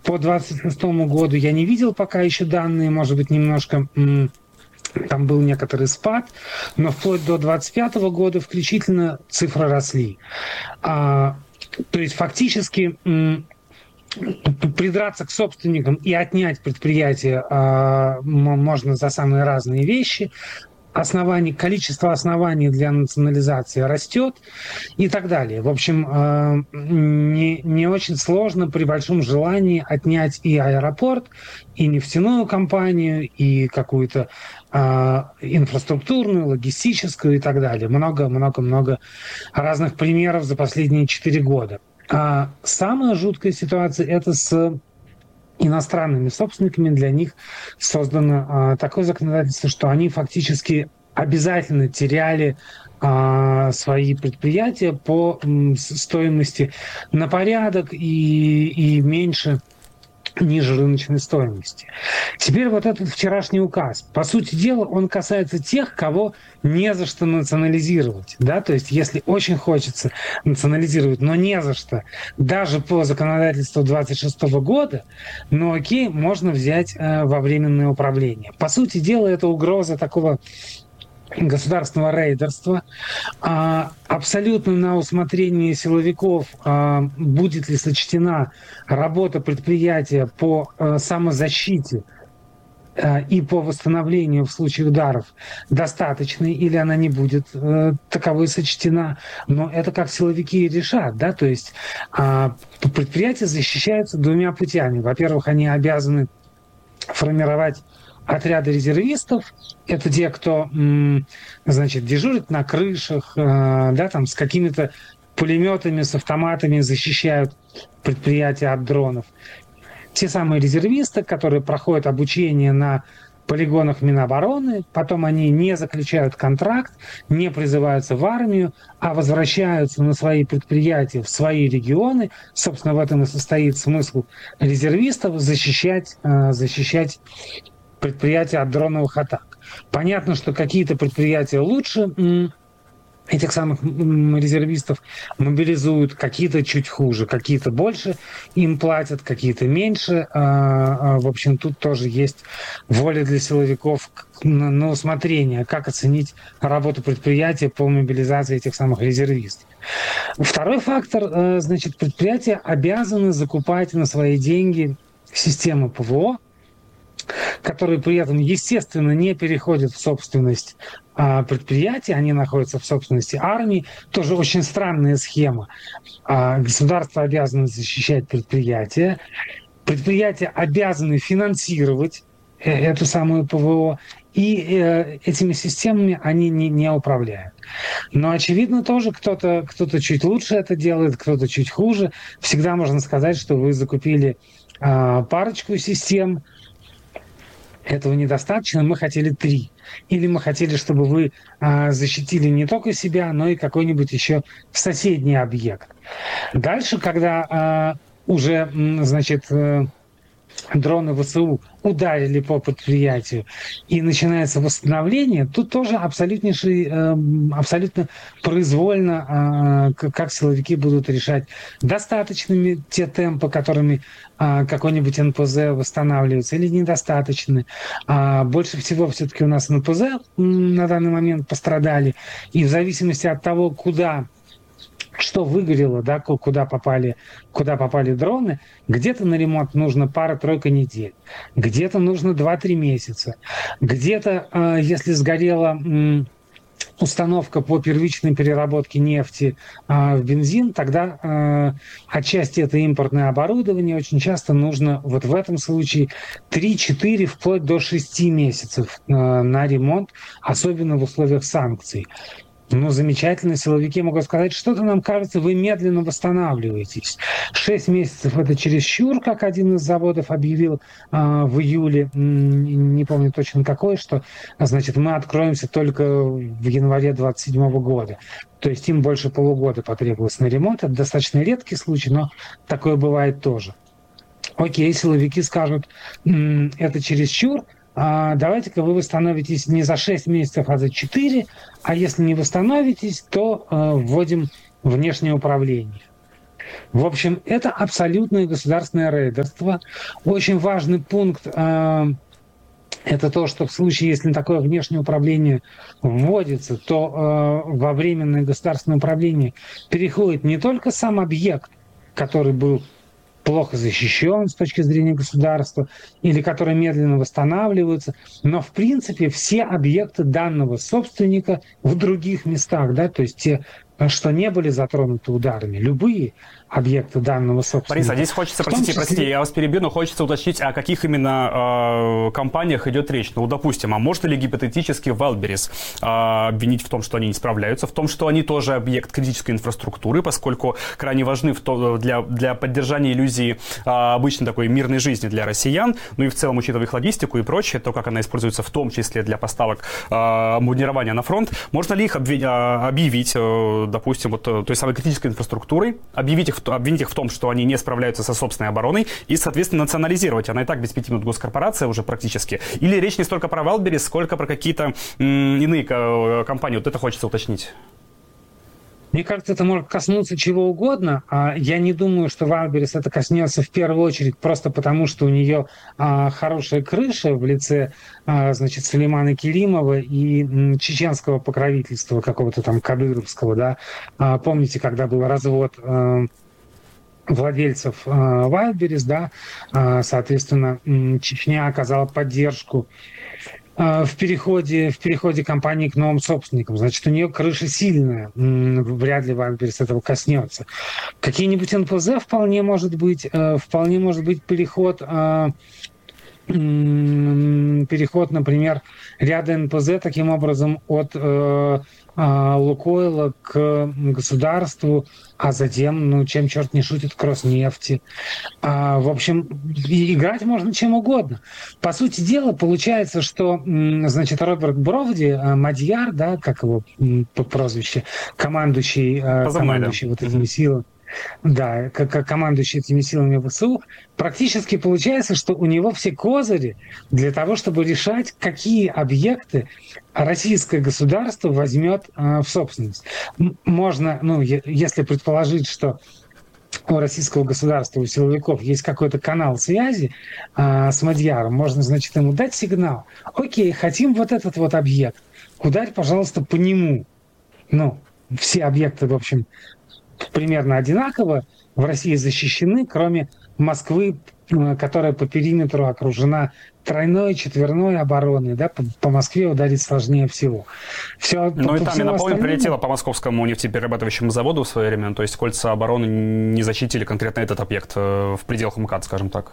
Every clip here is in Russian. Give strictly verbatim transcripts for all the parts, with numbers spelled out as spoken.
По двадцать шестому году я не видел пока еще данные, может быть, немножко м, там был некоторый спад, но вплоть до двадцать пятого года включительно цифры росли. А, то есть фактически м, придраться к собственникам и отнять предприятие а, можно за самые разные вещи. Оснований, количество оснований для национализации растет и так далее. В общем, э, не, не очень сложно при большом желании отнять и аэропорт, и нефтяную компанию, и какую-то э, инфраструктурную, логистическую и так далее. Много-много-много разных примеров за последние четыре года. А самая жуткая ситуация – это с иностранными собственниками. Для них создано а, такое законодательство, что они фактически обязательно теряли а, свои предприятия по м, стоимости на порядок и, и меньше ниже рыночной стоимости. Теперь вот этот вчерашний указ. По сути дела, он касается тех, кого не за что национализировать. Да? То есть, если очень хочется национализировать, но не за что, даже по законодательству двадцать шестого года, ну окей, можно взять э, во временное управление. По сути дела, это угроза такого государственного рейдерства, а, абсолютно на усмотрение силовиков, а, будет ли сочтена работа предприятия по а, самозащите а, и по восстановлению в случае ударов достаточной, или она не будет а, таковой сочтена. Но это как силовики решат, да, то есть а, предприятие защищается двумя путями. Во-первых, они обязаны формировать отряды резервистов. Это те, кто, значит, дежурит на крышах, да, там с какими-то пулеметами, с автоматами защищают предприятия от дронов. Те самые резервисты, которые проходят обучение на полигонах Минобороны, потом они не заключают контракт, не призываются в армию, а возвращаются на свои предприятия, в свои регионы. Собственно, в этом и состоит смысл резервистов – защищать, защищать предприятия от дроновых атак. Понятно, что какие-то предприятия лучше этих самых резервистов мобилизуют, какие-то чуть хуже, какие-то больше им платят, какие-то меньше. В общем, тут тоже есть воля для силовиков на усмотрение, как оценить работу предприятия по мобилизации этих самых резервистов. Второй фактор, значит, предприятия обязаны закупать на свои деньги системы ПВО, которые при этом, естественно, не переходят в собственность а, предприятия, они находятся в собственности армии. Тоже очень странная схема. А, государство обязано защищать предприятия. Предприятия обязаны финансировать э, эту самую ПВО, и э, этими системами они не, не управляют. Но, очевидно, тоже кто-то, кто-то чуть лучше это делает, кто-то чуть хуже. Всегда можно сказать, что вы закупили э, парочку систем, этого недостаточно, мы хотели три. Или мы хотели, чтобы вы а, защитили не только себя, но и какой-нибудь еще соседний объект. Дальше, когда а, уже, значит, дроны ВСУ ударили по предприятию и начинается восстановление, тут тоже абсолютнейший, абсолютно произвольно, как силовики будут решать, достаточными те темпы, которыми какой-нибудь эн пэ зэ восстанавливается, или недостаточны. Больше всего все-таки у нас эн пэ зэ на данный момент пострадали, и в зависимости от того, куда что выгорело, да, куда попали, куда попали дроны, где-то на ремонт нужно пара-тройка недель, где-то нужно два-три месяца, где-то, э, если сгорела э, установка по первичной переработке нефти э, в бензин, тогда э, отчасти это импортное оборудование, очень часто нужно вот в этом случае три-четыре, вплоть до шести месяцев э, на ремонт, особенно в условиях санкций. Ну, замечательно, силовики могут сказать, что-то нам кажется, вы медленно восстанавливаетесь. Шесть месяцев – это чересчур, как один из заводов объявил э, в июле, не помню точно какой, что, значит, мы откроемся только в январе двадцать седьмого года. То есть им больше полугода потребовалось на ремонт. Это достаточно редкий случай, но такое бывает тоже. Окей, силовики скажут, это чересчур, давайте-ка вы восстановитесь не за шесть месяцев, а за четыре, а если не восстановитесь, то э, вводим внешнее управление. В общем, это абсолютное государственное рейдерство. Очень важный пункт э, это то, что в случае, если такое внешнее управление вводится, то э, во временное государственное управление переходит не только сам объект, который был плохо защищен с точки зрения государства, или которые медленно восстанавливаются, но, в принципе, все объекты данного собственника в других местах, да, то есть те, что не были затронуты ударами, любые объекты данного собственника. Борис, а здесь хочется, простите, числе... простите, я вас перебью, но хочется уточнить, о каких именно э, компаниях идет речь. Ну, допустим, а можно ли гипотетически Wildberries э, обвинить в том, что они не справляются, в том, что они тоже объект критической инфраструктуры, поскольку крайне важны в то, для, для поддержания иллюзии э, обычной такой мирной жизни для россиян, ну и в целом, учитывая их логистику и прочее, то, как она используется в том числе для поставок э, обмундирования на фронт, можно ли их обви- э, объявить, э, допустим, вот той самой критической инфраструктурой, объявить их обвинить их в том, что они не справляются со собственной обороной и, соответственно, национализировать. Она и так без пяти минут госкорпорация уже практически. Или речь не столько про Wildberries, сколько про какие-то м, иные компании. Вот это хочется уточнить. Мне кажется, это может коснуться чего угодно. Я не думаю, что Wildberries это коснется в первую очередь просто потому, что у нее хорошая крыша в лице, значит, Сулеймана Керимова и чеченского покровительства какого-то там кадыровского, да. Помните, когда был развод владельцев Wildberries, да, соответственно, Чечня оказала поддержку в переходе, в переходе компании к новым собственникам. Значит, у нее крыша сильная. Вряд ли Wildberries этого коснется. Какие-нибудь эн пэ зэ вполне может быть, вполне может быть переход, переход, например, ряда эн пэ зэ таким образом от Лукойла к государству, а затем, ну, чем черт не шутит, к Роснефти. А, в общем, играть можно чем угодно. По сути дела, получается, что, значит, Роберт Бровди, Мадьяр, да, как его по прозвище, командующий, командующий вот этими силами, да, как командующий этими силами вэ эс у, практически получается, что у него все козыри для того, чтобы решать, какие объекты российское государство возьмет э, в собственность. Можно, ну, е- если предположить, что у российского государства, у силовиков есть какой-то канал связи э, с Мадьяром, можно, значит, ему дать сигнал. Окей, хотим вот этот вот объект. Ударь, пожалуйста, по нему. Ну, все объекты, в общем, примерно одинаково в России защищены, кроме Москвы, которая по периметру окружена тройной, четверной обороной, да, по, по Москве ударить сложнее всего. Все, ну по, и по там, я напомню, остальному... прилетело по московскому нефтеперерабатывающему заводу в свое время, то есть кольца обороны не защитили конкретно этот объект в пределах МКАД, скажем так.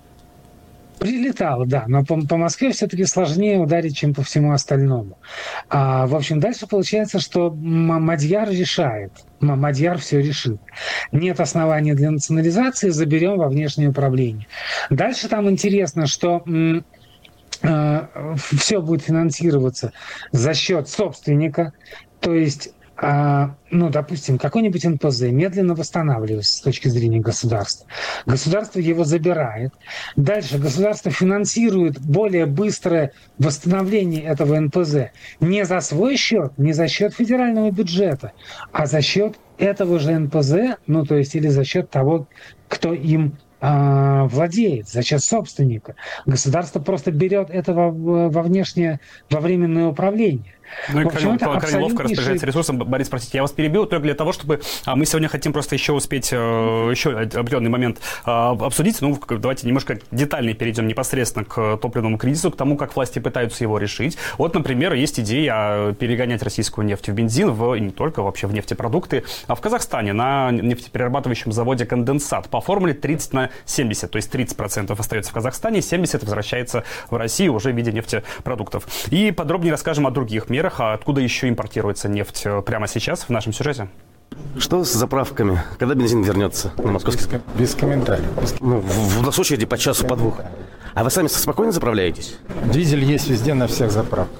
Прилетало, да, но по, по Москве все-таки сложнее ударить, чем по всему остальному. А, в общем, дальше получается, что Мадьяр решает. Мадьяр все решит. Нет оснований для национализации, заберем во внешнее управление. Дальше там интересно, что м- э, все будет финансироваться за счет собственника, то есть А, ну, допустим, какой-нибудь эн пэ зэ медленно восстанавливается с точки зрения государства. Государство его забирает. Дальше государство финансирует более быстрое восстановление этого эн пэ зэ не за свой счет, не за счет федерального бюджета, а за счет этого же эн пэ зэ, ну, то есть или за счет того, кто им а, владеет, за счет собственника. Государство просто берет это во, во внешнее, во временное управление. Ну и в общем, крайне, крайне ловко распоряжается ресурсом. Борис, простите, я вас перебил только для того, чтобы а, мы сегодня хотим просто еще успеть э, еще определенный момент э, обсудить. Ну, давайте немножко детальнее перейдем непосредственно к топливному кризису, к тому, как власти пытаются его решить. Вот, например, есть идея перегонять российскую нефть в бензин, в, и не только вообще в нефтепродукты, а в Казахстане на нефтеперерабатывающем заводе конденсат по формуле тридцать на семьдесят, то есть тридцать процентов остается в Казахстане, семьдесят процентов возвращается в Россию уже в виде нефтепродуктов. И подробнее расскажем о других мерах. А откуда еще импортируется нефть прямо сейчас в нашем сюжете? Что с заправками? Когда бензин вернется на московский? Без, без комментариев. Ну, в, в нас очереди по часу, по двух. А вы сами спокойно заправляетесь? Дизель есть везде, на всех заправках.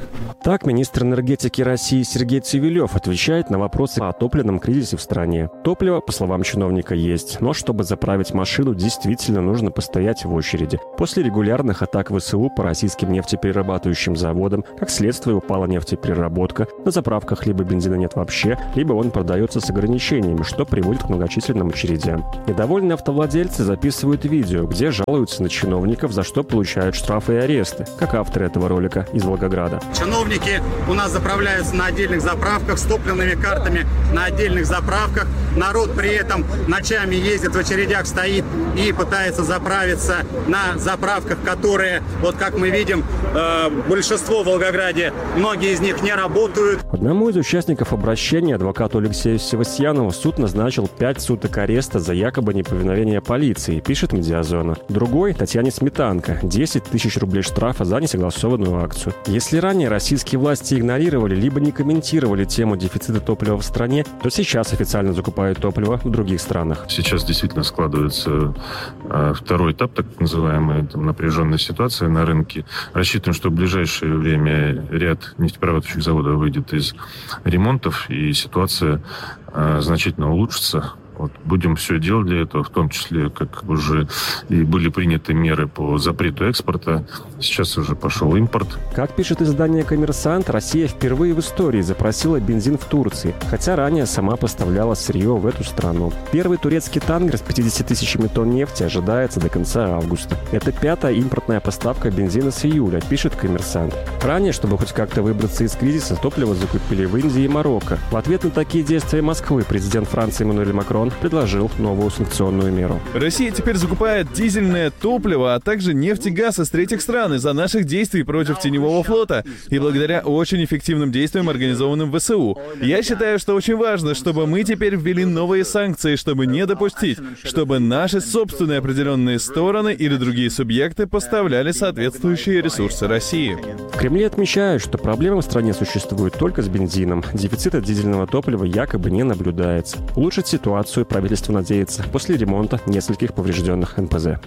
Так, министр энергетики России Сергей Цивилев отвечает на вопросы о топливном кризисе в стране. Топливо, по словам чиновника, есть, но чтобы заправить машину, действительно нужно постоять в очереди. После регулярных атак ВСУ по российским нефтеперерабатывающим заводам, как следствие, упала нефтепереработка, на заправках либо бензина нет вообще, либо он продается с ограничениями, что приводит к многочисленным очередям. Недовольные автовладельцы записывают видео, где жалуются на чиновников, за что получают штрафы и аресты, как авторы этого ролика из Волгограда. Чиновники у нас заправляются на отдельных заправках с топливными картами на отдельных заправках. Народ при этом ночами ездит в очередях, стоит и пытается заправиться на заправках, которые, вот как мы видим, э, большинство в Волгограде, многие из них не работают. Одному из участников обращения, адвокату Алексею Севастьянову, суд назначил пять суток ареста за якобы неповиновение полиции, пишет «Медиазона». Другой, Татьяне Сметанко, десять тысяч рублей штрафа за несогласованную акцию. Если ранее российские власти игнорировали либо не комментировали тему дефицита топлива в стране, то сейчас официально закупают топливо в других странах. Сейчас действительно складывается э, второй этап, так называемая там, напряженная ситуация на рынке. Рассчитываем, что в ближайшее время ряд нефтеперерабатывающих заводов выйдет из ремонтов, и ситуация э, значительно улучшится. Вот, будем все делать для этого, в том числе, как уже и были приняты меры по запрету экспорта. Сейчас уже пошел импорт. Как пишет издание «Коммерсант», Россия впервые в истории запросила бензин в Турции, хотя ранее сама поставляла сырье в эту страну. Первый турецкий танкер с пятьюдесятью тысячами тонн нефти ожидается до конца августа. Это пятая импортная поставка бензина с июля, пишет «Коммерсант». Ранее, чтобы хоть как-то выбраться из кризиса, топливо закупили в Индии и Марокко. В ответ на такие действия Москвы президент Франции Эммануэль Макрон предложил новую санкционную меру. Россия теперь закупает дизельное топливо, а также нефть и газ из третьих стран из-за наших действий против теневого флота и благодаря очень эффективным действиям, организованным в ВСУ. Я считаю, что очень важно, чтобы мы теперь ввели новые санкции, чтобы не допустить, чтобы наши собственные определенные стороны или другие субъекты поставляли соответствующие ресурсы России. В Кремле отмечают, что проблемы в стране существуют только с бензином. Дефицита дизельного топлива якобы не наблюдается. Улучшить ситуацию правительство надеется после ремонта нескольких поврежденных эн пэ зэ.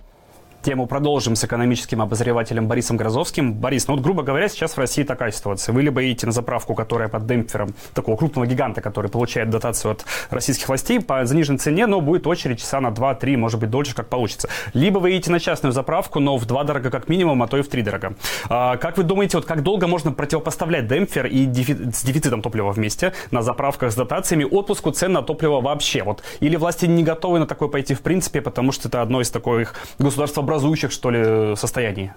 Тему продолжим с экономическим обозревателем Борисом Грозовским. Борис, ну вот, грубо говоря, сейчас в России такая ситуация. Вы либо идете на заправку, которая под демпфером такого крупного гиганта, который получает дотацию от российских властей по заниженной цене, но будет очередь часа на два-три, может быть, дольше, как получится. Либо вы идете на частную заправку, но в два дорого как минимум, а то и в три дорого. А, как вы думаете, вот как долго можно противопоставлять демпфер и дефи- с дефицитом топлива вместе на заправках с дотациями отпуску цен на топливо вообще? Вот. Или власти не готовы на такое пойти в принципе, потому что это одно из таких государствообразующих, что ли, состояний?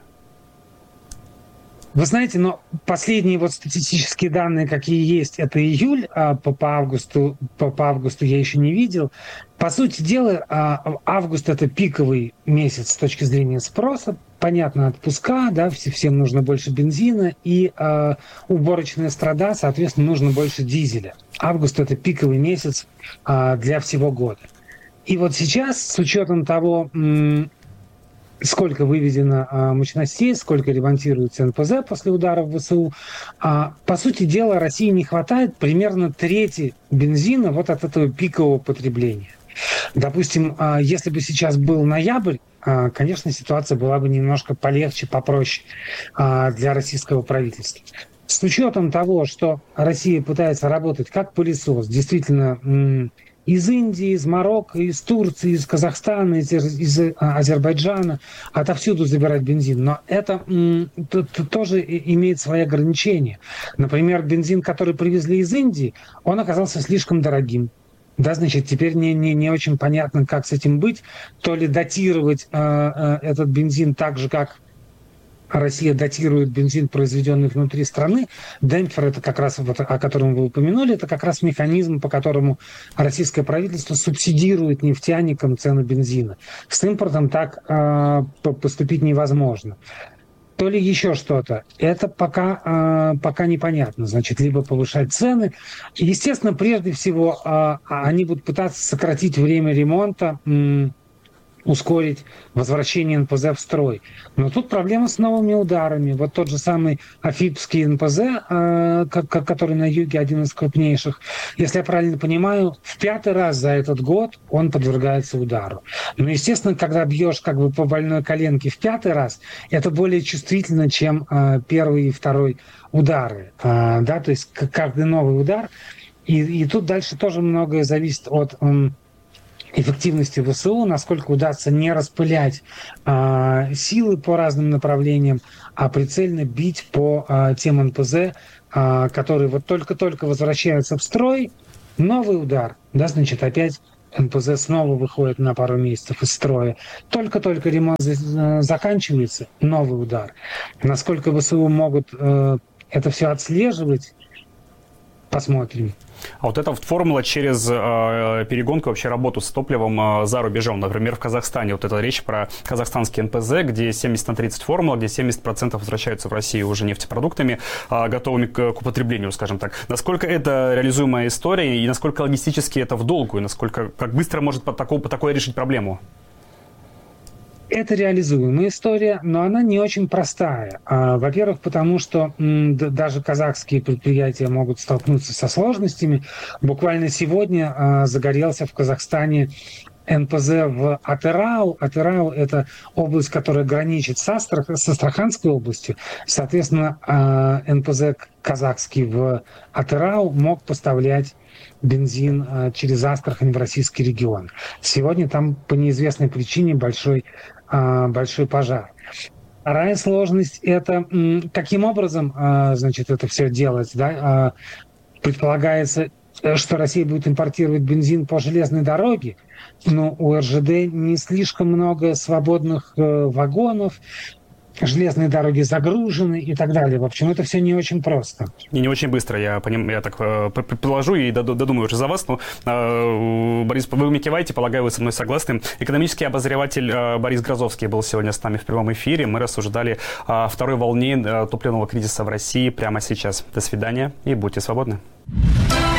Вы знаете, но последние вот статистические данные, какие есть, это июль, а по, по, августу, по, по августу я еще не видел. По сути дела, август – это пиковый месяц с точки зрения спроса. Понятно, отпуска, да, всем нужно больше бензина, и э, уборочные строда, соответственно, нужно больше дизеля. Август – это пиковый месяц э, для всего года. И вот сейчас, с учетом того, м- сколько выведено а, мощностей, сколько ремонтируется эн пэ зэ после ударов в ВСУ, а, по сути дела, России не хватает примерно трети бензина вот от этого пикового потребления. Допустим, а, если бы сейчас был ноябрь, а, конечно, ситуация была бы немножко полегче, попроще а, для российского правительства. С учетом того, что Россия пытается работать как пылесос, действительно, м- из Индии, из Марокко, из Турции, из Казахстана, из, из Азербайджана, отовсюду забирать бензин. Но это м, т, т, тоже имеет свои ограничения. Например, бензин, который привезли из Индии, он оказался слишком дорогим. Да, значит, теперь не, не, не очень понятно, как с этим быть. То ли датировать э, э, этот бензин так же, как Россия датирует бензин, произведенный внутри страны. Демпфер, это как раз, вот, о котором вы упомянули, это как раз механизм, по которому российское правительство субсидирует нефтяникам цену бензина. С импортом так э, поступить невозможно. То ли еще что-то. Это пока, э, пока непонятно. Значит, либо повышать цены. Естественно, прежде всего, э, они будут пытаться сократить время ремонта, э, ускорить возвращение эн пэ зэ в строй. Но тут проблема с новыми ударами. Вот тот же самый Афипский эн пэ зэ, э, который на юге один из крупнейших, если я правильно понимаю, в пятый раз за этот год он подвергается удару. Но, естественно, когда бьешь как бы по больной коленке в пятый раз, это более чувствительно, чем э, первый и второй удары. Э, да, то есть каждый новый удар. И, и тут дальше тоже многое зависит от... Э, эффективности ВСУ, насколько удастся не распылять э, силы по разным направлениям, а прицельно бить по э, тем эн пэ зэ, э, которые вот только-только возвращаются в строй, новый удар, да, значит, опять эн пэ зэ снова выходит на пару месяцев из строя. Только-только ремонт заканчивается, новый удар. Насколько ВСУ могут э, это все отслеживать, посмотрим. А вот эта вот формула через э, перегонку, вообще работу с топливом э, за рубежом, например, в Казахстане, вот эта речь про казахстанский эн пэ зэ, где семьдесят на тридцать формула, где семьдесят процентов возвращаются в Россию уже нефтепродуктами, э, готовыми к, к употреблению, скажем так. Насколько это реализуемая история и насколько логистически это в долгу, и насколько, как быстро может по такому, по такое решить проблему? Это реализуемая история, но она не очень простая. Во-первых, потому что м, даже казахские предприятия могут столкнуться со сложностями. Буквально сегодня а, загорелся в Казахстане эн пэ зэ в Атырау. Атырау – это область, которая граничит с, Астрах... с Астраханской областью. Соответственно, а, эн пэ зэ казахский в Атырау мог поставлять бензин а, через Астрахань в российский регион. Сегодня там по неизвестной причине большой большой пожар. Вторая сложность – это каким образом, значит, это все делать. Да? Предполагается, что Россия будет импортировать бензин по железной дороге, но у эр жэ дэ не слишком много свободных вагонов, железные дороги загружены и так далее. В общем, это все не очень просто. И не очень быстро, я, поним, я так э, предположу и додумаю уже за вас. Но, э, Борис, вы мне киваете, полагаю, вы со мной согласны. Экономический обозреватель э, Борис Грозовский был сегодня с нами в прямом эфире. Мы рассуждали о второй волне э, топливного кризиса в России прямо сейчас. До свидания и будьте свободны.